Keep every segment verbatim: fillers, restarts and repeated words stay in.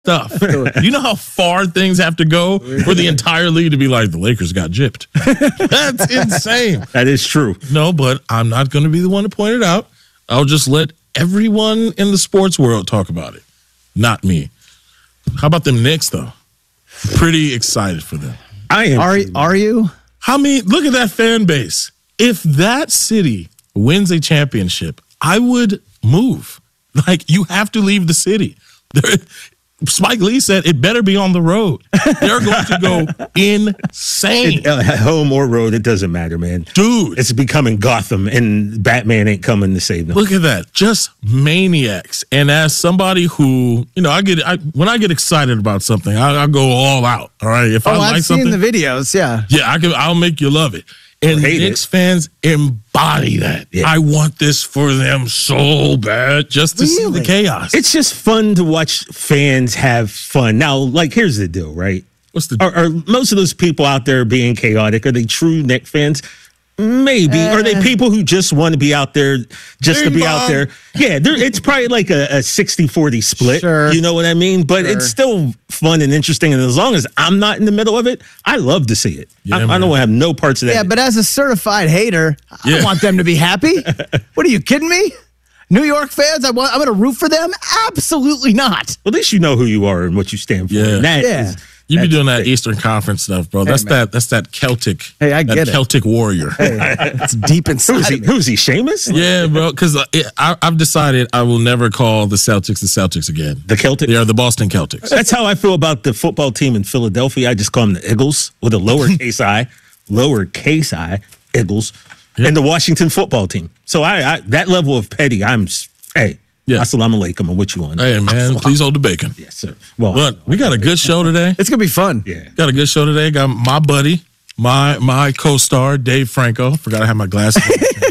stuff. You know how far things have to go for the entire league to be like, the Lakers got gypped? That's insane. That is true. No, but I'm not going to be the one to point it out. I'll just let everyone in the sports world talk about it. Not me. How about them Knicks, though? Pretty excited for them. I am. Are, are you? How many? Look at that fan base. If that city wins a championship, I would move. Like, you have to leave the city. There, Spike Lee said it better be on the road. They're going to go insane. It, uh, home or road, it doesn't matter, man. Dude. It's becoming Gotham, and Batman ain't coming to save them. Look at that. Just maniacs. And as somebody who, you know, I get I, when I get excited about something, I, I go all out. All right. If Oh, I like I've something, seen the videos, yeah. yeah, I can, I'll make you love it. And Knicks fans embody that. Yeah. I want this for them so bad, just to Really? see the chaos. It's just fun to watch fans have fun. Now, like, here's the deal, right? What's the Are, are most of those people out there being chaotic? Are they true Knicks fans? Maybe. Uh, Are they people who just want to be out there just Bing to be bong. out there? Yeah, it's probably like a, a sixty forty split. Sure. You know what I mean? But Sure. it's still fun and interesting. And as long as I'm not in the middle of it, I love to see it. Yeah, I, I man. don't have no parts of that. Yeah, but as a certified hater, I Yeah. don't want them to be happy. What are you kidding me? New York fans, I want, I'm going to root for them? Absolutely not. Well, at least you know who you are and what you stand for. Yeah. And that Yeah. is- You be that's doing that big. Eastern Conference stuff, bro. That's man. that. That's that Celtic. Hey, I that get it. Celtic warrior. It's deep inside. Who's he? of me. Who's he? Seamus? Yeah, bro. Because I've decided I will never call the Celtics the Celtics again. The Celtic? They are the Boston Celtics. That's how I feel about the football team in Philadelphia. I just call them the Eagles with a lowercase I, lowercase I, Eagles, Yeah. and the Washington football team. So I, I that level of petty, I'm s- hey, Yeah. assalamu alaikum, and what you on? Hey, man, please hold the bacon. Yes, sir. Well, But we got a good show today. It's going to be fun. yeah. Got a good show today. Got my buddy, my my co-star, Dave Franco. Forgot I had my glasses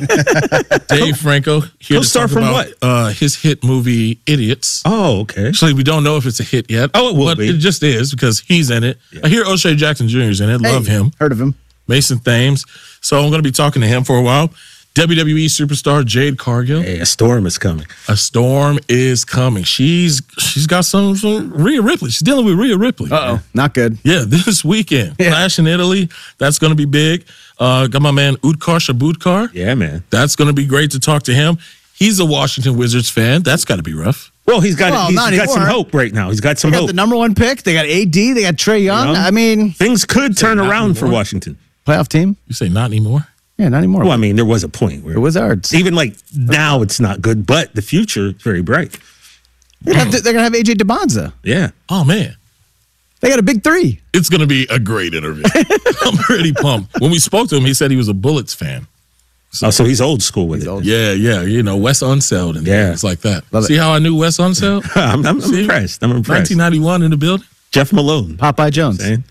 on. Dave Franco. Here Co-star to talk from about, what? Uh, his hit movie, Idiots. Oh, okay. Actually, we don't know if it's a hit yet. Oh, it will but be. it just is because he's in it. I hear O'Shea Jackson Junior is in it. Hey, Love him. Heard of him. Mason Thames. So I'm going to be talking to him for a while. W W E superstar Jade Cargill. Hey, a storm is coming. A storm is coming. She's she's got some, some Rhea Ripley. She's dealing with Rhea Ripley. Uh-oh. Not good. Yeah, this weekend. Yeah. Clash in Italy. That's going to be big. Uh, got my man Utkar Shabutkar. Yeah, man. That's going to be great to talk to him. He's a Washington Wizards fan. That's got to be rough. Well, he's got Well, he's not got some anymore. hope right now. He's got some They got hope. the number one pick. They got A D. They got Trey Young. Young. I mean, Things could turn not around for anymore. Washington. playoff team. You say not anymore? Yeah, not anymore. Well, I mean, there was a point where The Wizards. even like now it's not good, but the future is very bright. They're gonna have, they're gonna have A J DeBonza. Yeah. Oh, man. They got a big three. It's going to be a great interview. I'm pretty pumped. When we spoke to him, he said he was a Bullets fan. Oh, so he's old school with it. old. Yeah, yeah. You know, Wes Unseld and Yeah. things like that. Love it. See how I knew Wes Unseld? I'm, I'm, I'm See? impressed. I'm impressed. nineteen ninety-one in the building. Jeff Malone. Popeye Jones. Saying.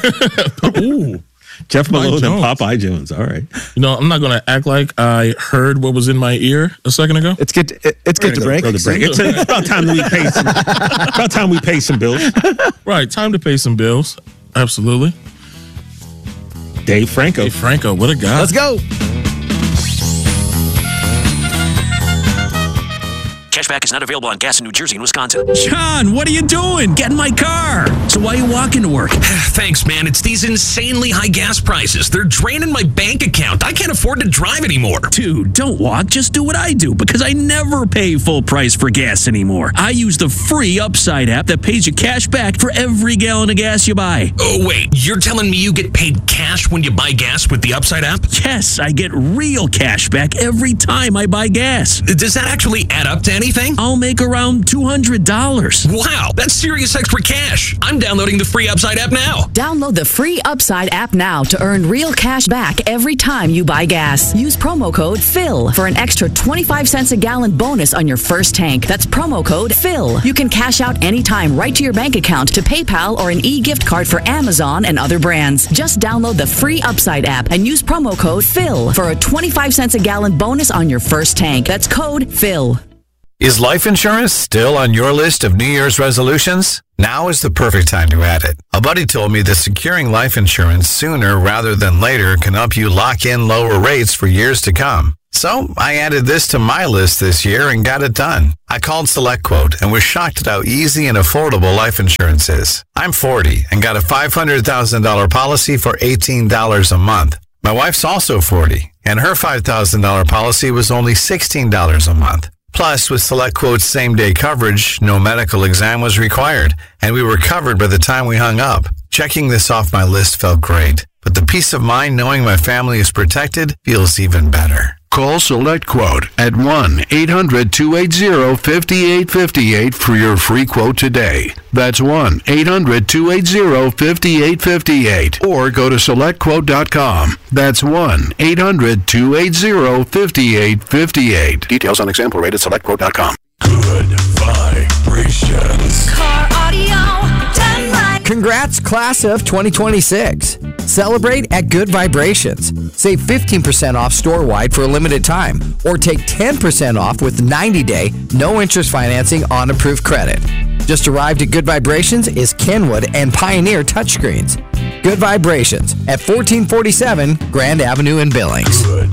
Ooh. Jeff Malone Jones. and Popeye Jones. All right. You know, I'm not going to act like I heard what was in my ear a second ago. It's good. To, it, it's We're good to gonna break. go- go to break. It's, it's about time that we pay some. About time we pay some bills. Right, time to pay some bills. Absolutely. Dave Franco. Hey, Franco, what a guy. Let's go. Cashback is not available on gas in New Jersey and Wisconsin. John, what are you doing? Get in my car. So why are you walking to work? Thanks, man. It's these insanely high gas prices. They're draining my bank account. I can't afford to drive anymore. Dude, don't walk. Just do what I do because I never pay full price for gas anymore. I use the free Upside app that pays you cash back for every gallon of gas you buy. Oh, wait. You're telling me you get paid cash when you buy gas with the Upside app? Yes, I get real cash back every time I buy gas. Does that actually add up to anything? I'll make around two hundred dollars. Wow, that's serious extra cash. I'm downloading the free Upside app now. Download the free Upside app now to earn real cash back every time you buy gas. Use promo code PHIL for an extra twenty-five cents a gallon bonus on your first tank. That's promo code PHIL. You can cash out anytime right to your bank account, to PayPal, or an e-gift card for Amazon and other brands. Just download the free Upside app and use promo code PHIL for a twenty-five cents a gallon bonus on your first tank. That's code PHIL. Is life insurance still on your list of New Year's resolutions? Now is the perfect time to add it. A buddy told me that securing life insurance sooner rather than later can help you lock in lower rates for years to come. So I added this to my list this year and got it done. I called SelectQuote and was shocked at how easy and affordable life insurance is. I'm forty and got a five hundred thousand dollars policy for eighteen dollars a month. My wife's also forty, and her five thousand dollars policy was only sixteen dollars a month. Plus, with SelectQuote's same-day coverage, no medical exam was required, and we were covered by the time we hung up. Checking this off my list felt great, but the peace of mind knowing my family is protected feels even better. Call SelectQuote at one eight hundred two eight zero five eight five eight for your free quote today. That's one eight hundred two eight zero five eight five eight. Or go to select quote dot com. That's one eight hundred two eight zero five eight five eight. Details on example rate at select quote dot com. Good vibrations. Car audio done right. Congrats, class of twenty twenty-six. Celebrate at Good Vibrations. Save fifteen percent off store-wide for a limited time, or take ten percent off with ninety-day, no-interest financing on approved credit. Just arrived at Good Vibrations is Kenwood and Pioneer touchscreens. Good Vibrations at fourteen forty-seven Grand Avenue in Billings. Good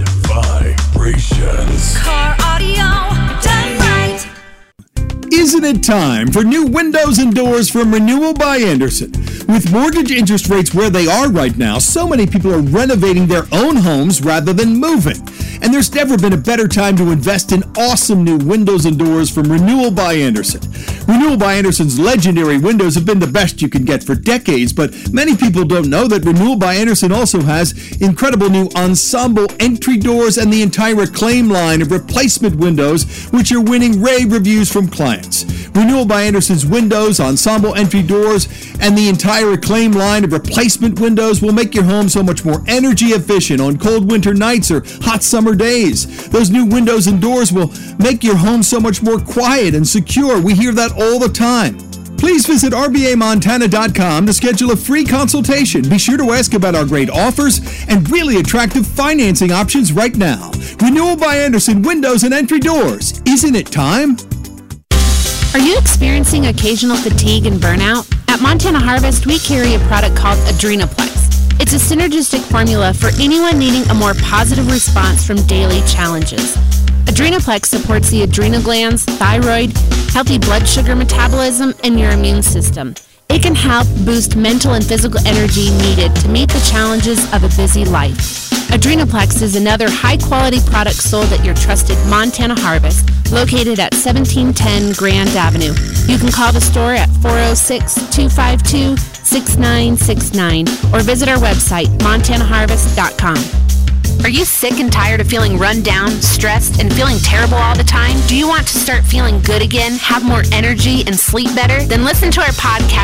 vibrations. Car audio done right. Isn't it time for new windows and doors from Renewal by Andersen? With mortgage interest rates where they are right now, so many people are renovating their own homes rather than moving. And there's never been a better time to invest in awesome new windows and doors from Renewal by Andersen. Renewal by Andersen's legendary windows have been the best you can get for decades, but many people don't know that Renewal by Andersen also has incredible new ensemble entry doors and the entire Acclaim line of replacement windows, which are winning rave reviews from clients. Renewal by Andersen's windows, ensemble entry doors, and the entire Acclaim line of replacement windows will make your home so much more energy efficient on cold winter nights or hot summer days. Those new windows and doors will make your home so much more quiet and secure. We hear that all the time. Please visit R B A Montana dot com to schedule a free consultation. Be sure to ask about our great offers and really attractive financing options right now. Renewal by Andersen Windows and Entry Doors. Isn't it time? Are you experiencing occasional fatigue and burnout? At Montana Harvest, we carry a product called Adrenaplex. It's a synergistic formula for anyone needing a more positive response from daily challenges. Adrenaplex supports the adrenal glands, thyroid, healthy blood sugar metabolism, and your immune system. It can help boost mental and physical energy needed to meet the challenges of a busy life. Adrenaplex is another high-quality product sold at your trusted Montana Harvest, located at seventeen ten Grand Avenue. You can call the store at four oh six, two five two, six nine six nine or visit our website, montana harvest dot com. Are you sick and tired of feeling run down, stressed, and feeling terrible all the time? Do you want to start feeling good again, have more energy, and sleep better? Then listen to our podcast